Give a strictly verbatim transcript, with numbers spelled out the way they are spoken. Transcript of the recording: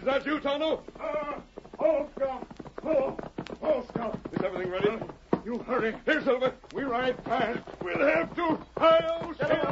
Is that you, Tonto? Uh, hold, Scout. Hold. Hold, Scout. Is everything ready? Uh, you hurry. Here, Silver. We ride fast. We'll have to. Hi-yo, Silver!